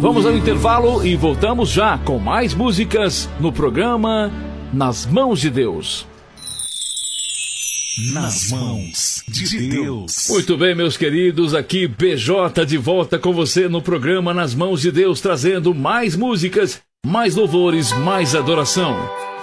Vamos ao intervalo e voltamos já com mais músicas no programa Nas Mãos de Deus. Nas Mãos de Deus. Muito bem, meus queridos, aqui BJ de volta com você no programa Nas Mãos de Deus, trazendo mais músicas, mais louvores, mais adoração.